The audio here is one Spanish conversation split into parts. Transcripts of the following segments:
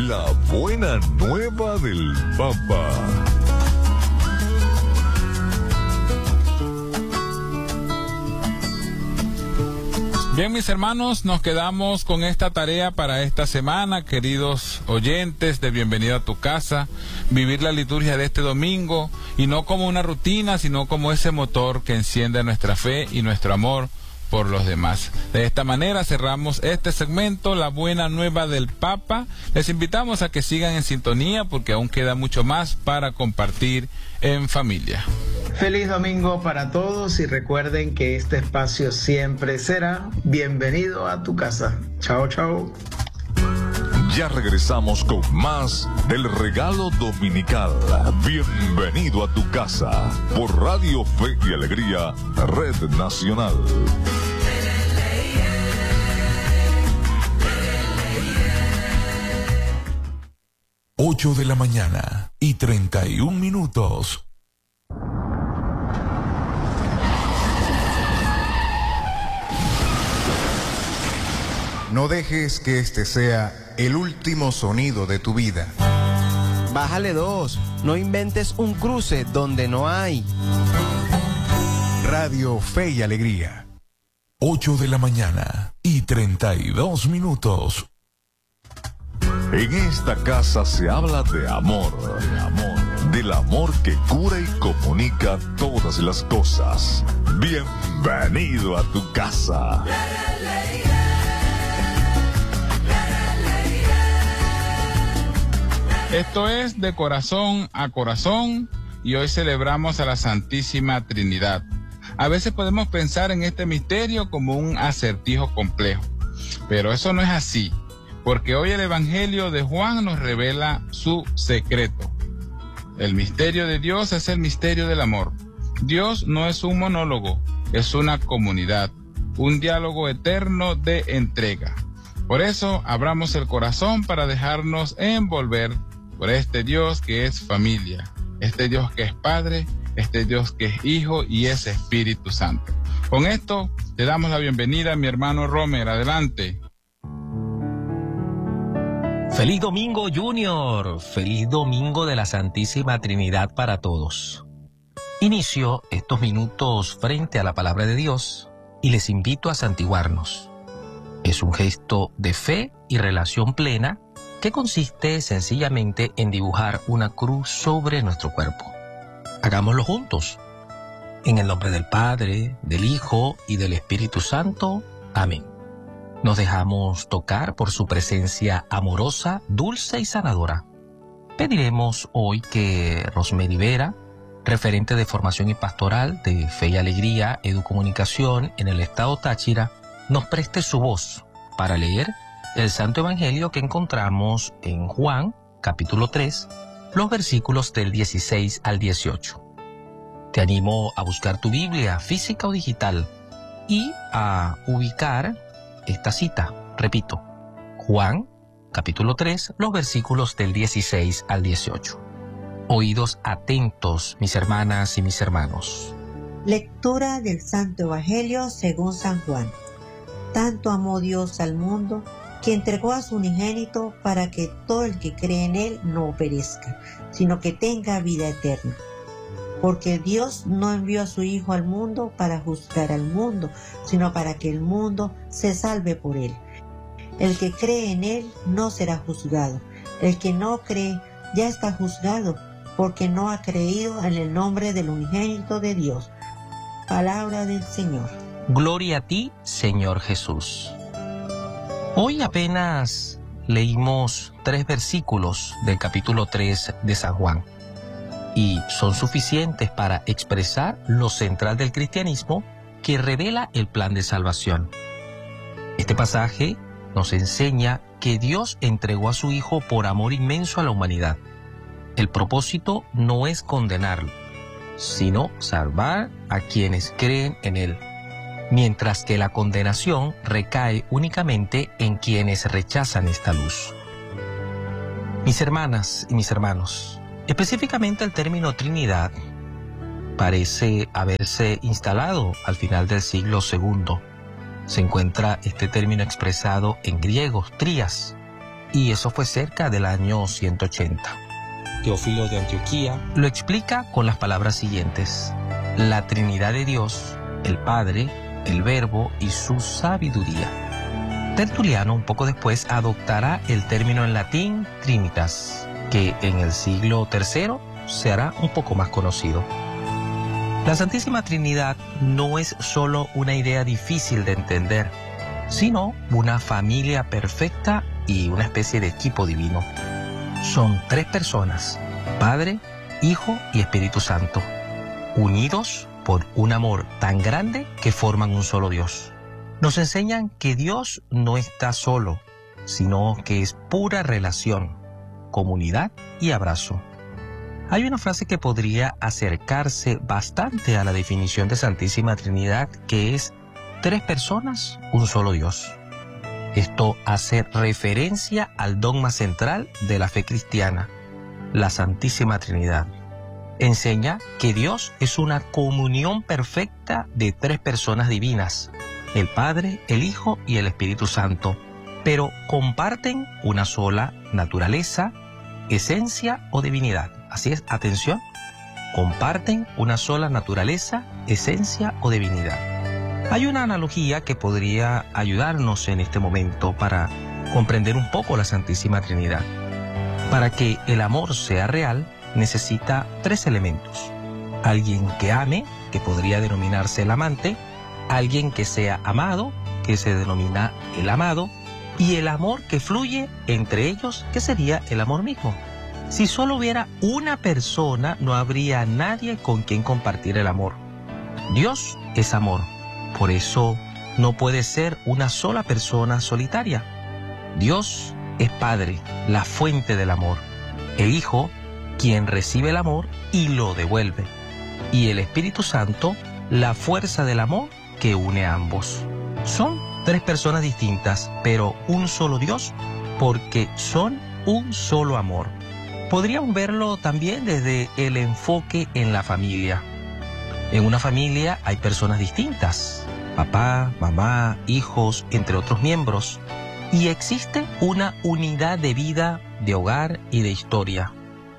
La buena nueva del Papa. Bien, mis hermanos, nos quedamos con esta tarea para esta semana, queridos oyentes de Bienvenido a tu Casa, vivir la liturgia de este domingo, y no como una rutina, sino como ese motor que enciende nuestra fe y nuestro amor por los demás. De esta manera cerramos este segmento, La Buena Nueva del Papa. Les invitamos a que sigan en sintonía porque aún queda mucho más para compartir en familia. Feliz domingo para todos y recuerden que este espacio siempre será Bienvenido a tu Casa. Chao, chao. Ya regresamos con más del regalo dominical. Bienvenido a tu casa por Radio Fe y Alegría, Red Nacional. 8 de la mañana y 31 minutos. No dejes que este sea el último sonido de tu vida. Bájale 2. No inventes un cruce donde no hay. Radio Fe y Alegría. 8 de la mañana y 32 minutos. En esta casa se habla de amor, del amor que cura y comunica todas las cosas. Bienvenido a tu casa. Esto es De Corazón a Corazón y hoy celebramos a la Santísima Trinidad. A veces podemos pensar en este misterio como un acertijo complejo, pero eso no es así, porque hoy el Evangelio de Juan nos revela su secreto. El misterio de Dios es el misterio del amor. Dios no es un monólogo, es una comunidad, un diálogo eterno de entrega. Por eso abramos el corazón para dejarnos envolver por este Dios que es familia, este Dios que es Padre, este Dios que es Hijo y es Espíritu Santo. Con esto le damos la bienvenida a mi hermano Romer. Adelante. Feliz domingo, Junior. Feliz domingo de la Santísima Trinidad para todos. Inicio estos minutos frente a la palabra de Dios y les invito a santiguarnos. Es un gesto de fe y relación plena que consiste sencillamente en dibujar una cruz sobre nuestro cuerpo. Hagámoslo juntos. En el nombre del Padre, del Hijo y del Espíritu Santo. Amén. Nos dejamos tocar por su presencia amorosa, dulce y sanadora. Pediremos hoy que Rosemary Vera, referente de formación y pastoral de Fe y Alegría, Educomunicación en el estado Táchira, nos preste su voz para leer el Santo Evangelio que encontramos en Juan, capítulo 3, los versículos del 16 al 18. Te animo a buscar tu Biblia, física o digital, y a ubicar esta cita. Repito, Juan, capítulo 3, los versículos del 16 al 18. Oídos atentos, mis hermanas y mis hermanos. Lectura del Santo Evangelio según San Juan. Tanto amó Dios al mundo que entregó a su unigénito para que todo el que cree en él no perezca, sino que tenga vida eterna. Porque Dios no envió a su Hijo al mundo para juzgar al mundo, sino para que el mundo se salve por él. El que cree en él no será juzgado. El que no cree ya está juzgado, porque no ha creído en el nombre del unigénito de Dios. Palabra del Señor. Gloria a ti, Señor Jesús. Hoy apenas leímos 3 versículos del capítulo 3 de San Juan y son suficientes para expresar lo central del cristianismo que revela el plan de salvación. Este pasaje nos enseña que Dios entregó a su Hijo por amor inmenso a la humanidad. El propósito no es condenarlo, sino salvar a quienes creen en él, mientras que la condenación recae únicamente en quienes rechazan esta luz. Mis hermanas y mis hermanos, específicamente el término Trinidad parece haberse instalado al final del siglo II. Se encuentra este término expresado en griego, trías, y eso fue cerca del año 180. Teófilo de Antioquía lo explica con las palabras siguientes: la Trinidad de Dios, el Padre, el Verbo y su sabiduría. Tertuliano un poco después adoptará el término en latín Trinitas, que en el siglo III se hará un poco más conocido. La Santísima Trinidad no es solo una idea difícil de entender, sino una familia perfecta y una especie de equipo divino. Son 3 personas, Padre, Hijo y Espíritu Santo, unidos por un amor tan grande que forman un solo Dios. Nos enseñan que Dios no está solo, sino que es pura relación, comunidad y abrazo. Hay una frase que podría acercarse bastante a la definición de Santísima Trinidad, que es 3 personas, un solo Dios. Esto hace referencia al dogma central de la fe cristiana, la Santísima Trinidad. Enseña que Dios es una comunión perfecta de 3 personas divinas, el Padre, el Hijo y el Espíritu Santo, pero comparten una sola naturaleza, esencia o divinidad. Así es, atención, comparten una sola naturaleza, esencia o divinidad. Hay una analogía que podría ayudarnos en este momento para comprender un poco la Santísima Trinidad. Para que el amor sea real, necesita 3 elementos. Alguien que ame, que podría denominarse el amante, alguien que sea amado, que se denomina el amado, y el amor que fluye entre ellos, que sería el amor mismo. Si solo hubiera una persona, no habría nadie con quien compartir el amor. Dios es amor, por eso no puede ser una sola persona solitaria. Dios es Padre, la fuente del amor, el Hijo, quien recibe el amor y lo devuelve, y el Espíritu Santo, la fuerza del amor que une a ambos. Son 3 personas distintas, pero un solo Dios, porque son un solo amor. Podríamos verlo también desde el enfoque en la familia. En una familia hay personas distintas, papá, mamá, hijos, entre otros miembros, y existe una unidad de vida, de hogar y de historia.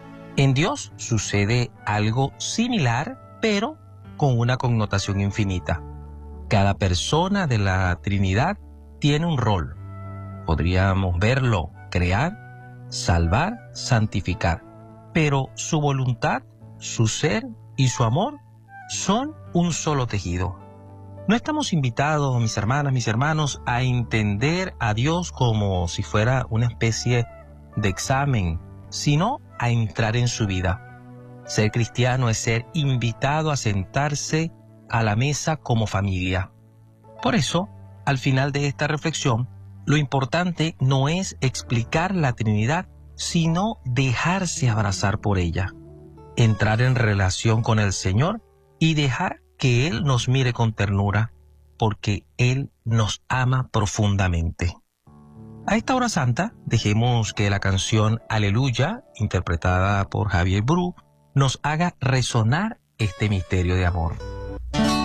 En Dios sucede algo similar, pero con una connotación infinita. Cada persona de la Trinidad tiene un rol. Podríamos verlo: crear, salvar, santificar. Pero su voluntad, su ser y su amor son un solo tejido. No estamos invitados, mis hermanas, mis hermanos, a entender a Dios como si fuera una especie de examen, sino a entrar en su vida. Ser cristiano es ser invitado a sentarse a la mesa como familia. Por eso, al final de esta reflexión, lo importante no es explicar la Trinidad, sino dejarse abrazar por ella, entrar en relación con el Señor y dejar que Él nos mire con ternura, porque Él nos ama profundamente. A esta hora santa, dejemos que la canción Aleluya, interpretada por Javier Bru, nos haga resonar este misterio de amor.